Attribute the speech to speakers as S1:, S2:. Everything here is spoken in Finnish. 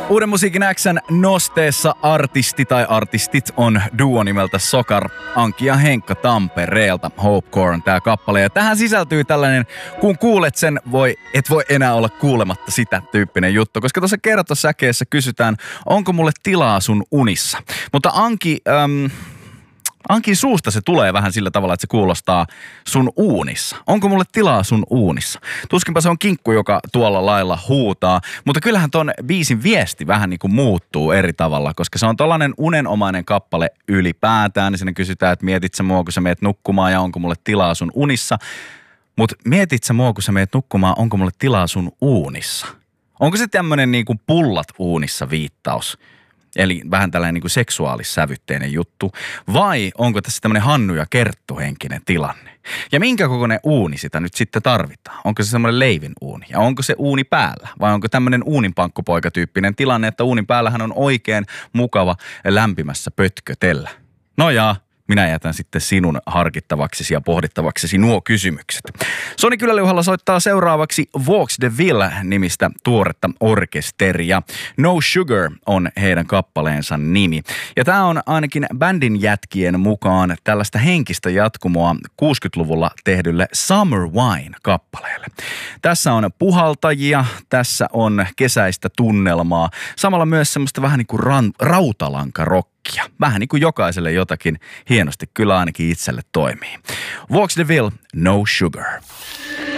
S1: Uuden musiikin X:n nosteessa artisti tai artistit on duo nimeltä Sokar, Anki ja Henkka Tampereelta. Hopecore on tää kappale. Ja tähän sisältyy tällainen, kun kuulet sen, et voi enää olla kuulematta sitä tyyppinen juttu. Koska tuossa kertosäkeessä kysytään, onko mulle tilaa sun unissa. Mutta Ankin suusta se tulee vähän sillä tavalla, että se kuulostaa sun uunissa. Onko mulle tilaa sun uunissa? Tuskinpä se on kinkku, joka tuolla lailla huutaa. Mutta kyllähän ton biisin viesti vähän niin kuin muuttuu eri tavalla, koska se on tollainen unenomainen kappale ylipäätään. Niin sinne kysytään, että mietit sä mua, kun sä meet nukkumaan ja onko mulle tilaa sun unissa. Mutta mietit sä mua, kun sä meet nukkumaan, onko mulle tilaa sun uunissa? Onko se tämmönen niin kuin pullat uunissa viittaus? Eli vähän tällainen niin kuin seksuaalissävytteinen juttu. Vai onko tässä tämmöinen Hannu ja Kerttu-henkinen tilanne? Ja minkä kokoinen uuni sitä nyt sitten tarvitaan? Onko se semmoinen leivin uuni? Ja onko se uuni päällä? Vai onko tämmöinen uuninpankkupoika-tyyppinen tilanne, että uunin päällähän on oikein mukava lämpimässä pötkötellä? No jaa. Minä jätän sitten sinun harkittavaksesi ja pohdittavaksesi nuo kysymykset. Soni Kyläliuhalla soittaa seuraavaksi Vaux de Ville-nimistä tuoretta orkesteria. No Sugar on heidän kappaleensa nimi. Ja tämä on ainakin bändin jätkien mukaan tällaista henkistä jatkumoa 60-luvulla tehdylle Summer Wine-kappaleelle. Tässä on puhaltajia, tässä on kesäistä tunnelmaa, samalla myös semmoista vähän niin kuin rautalankarokkia. Vähän niin kuin jokaiselle jotakin hienosti kyllä ainakin itselle toimii. Vaux de Ville, No Sugar.